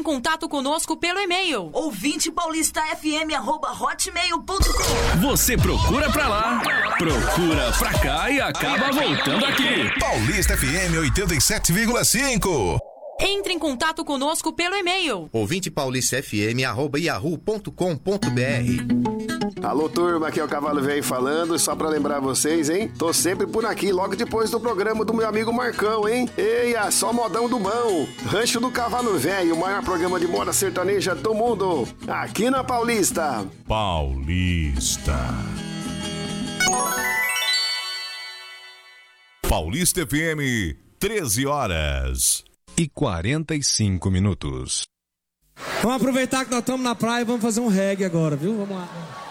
contato conosco pelo e-mail ouvintepaulistafm@hotmail.com. Você procura pra lá, procura pra cá e acaba voltando aqui. Paulista FM 87,5. Entre em contato conosco pelo e-mail ouvintepaulistafm@yahoo.com.br. Alô, turma, aqui é o Cavalo Velho falando, só pra lembrar vocês, hein? Tô sempre por aqui, logo depois do programa do meu amigo Marcão, hein? Eia, só modão do bom. Rancho do Cavalo Velho, o maior programa de moda sertaneja do mundo. Aqui na Paulista. Paulista FM, 13h45. Vamos aproveitar que nós estamos na praia e vamos fazer um reggae agora, viu? Vamos lá.